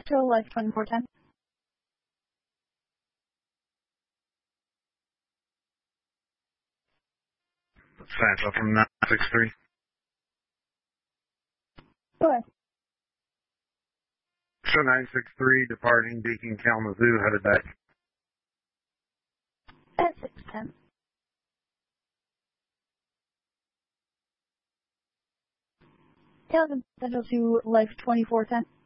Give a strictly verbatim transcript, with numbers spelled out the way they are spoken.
to Life twenty-four ten. Satchel from nine six three. Go ahead. Show nine six three, departing Beacon Kalamazoo, headed back. At six ten. Calvin, Central to Life twenty-four ten.